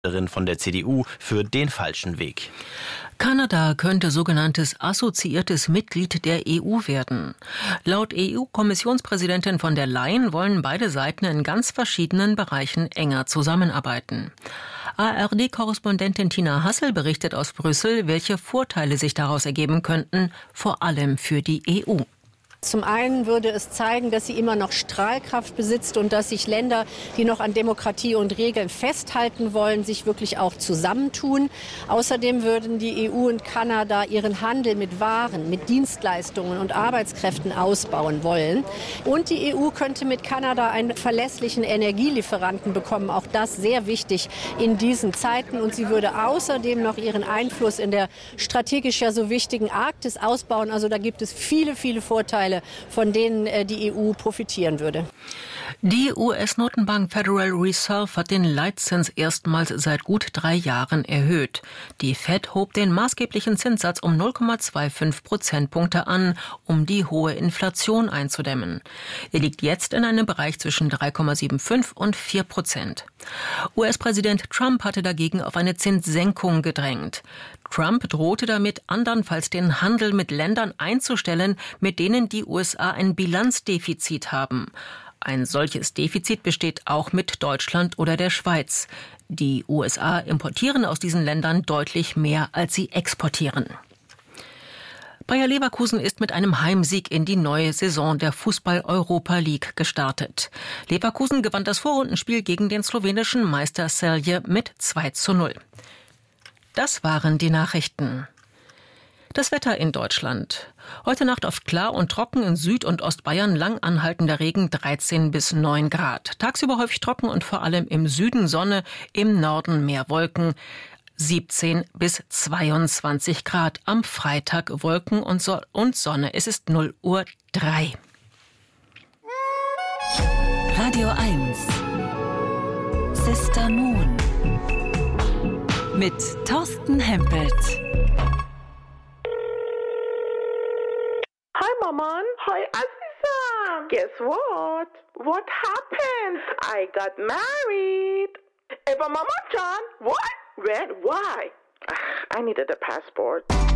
Von der CDU für den falschen Weg. Kanada könnte sogenanntes assoziiertes Mitglied der EU werden. Laut EU-Kommissionspräsidentin von der Leyen wollen beide Seiten in ganz verschiedenen Bereichen enger zusammenarbeiten. ARD-Korrespondentin Tina Hassel berichtet aus Brüssel, welche Vorteile sich daraus ergeben könnten, vor allem für die EU. Zum einen würde es zeigen, dass sie immer noch Strahlkraft besitzt und dass sich Länder, die noch an Demokratie und Regeln festhalten wollen, sich wirklich auch zusammentun. Außerdem würden die EU und Kanada ihren Handel mit Waren, mit Dienstleistungen und Arbeitskräften ausbauen wollen. Und die EU könnte mit Kanada einen verlässlichen Energielieferanten bekommen. Auch das sehr wichtig in diesen Zeiten. Und sie würde außerdem noch ihren Einfluss in der strategisch ja so wichtigen Arktis ausbauen. Also da gibt es viele, viele Vorteile, von denen die EU profitieren würde. Die US-Notenbank Federal Reserve hat den Leitzins erstmals seit gut 3 Jahren erhöht. Die Fed hob den maßgeblichen Zinssatz um 0,25 Prozentpunkte an, um die hohe Inflation einzudämmen. Er liegt jetzt in einem Bereich zwischen 3,75 und 4%. US-Präsident Trump hatte dagegen auf eine Zinssenkung gedrängt. Trump drohte damit, andernfalls den Handel mit Ländern einzustellen, mit denen die USA ein Bilanzdefizit haben. Ein solches Defizit besteht auch mit Deutschland oder der Schweiz. Die USA importieren aus diesen Ländern deutlich mehr, als sie exportieren. Bayer Leverkusen ist mit einem Heimsieg in die neue Saison der Fußball-Europa League gestartet. Leverkusen gewann das Vorrundenspiel gegen den slowenischen Meister Celje mit 2:0. Das waren die Nachrichten. Das Wetter in Deutschland. Heute Nacht oft klar und trocken, in Süd- und Ostbayern lang anhaltender Regen 13 bis 9 Grad. Tagsüber häufig trocken und vor allem im Süden Sonne, im Norden mehr Wolken. 17 bis 22 Grad. Am Freitag Wolken und Sonne. Es ist 0:03 Uhr. Radio 1. Sister Moon. Mit Thorsten Hempelt. Hi, Maman. Hi, Aziza. Guess what? What happened? I got married. But Mama John, what? When? Why? I needed a passport.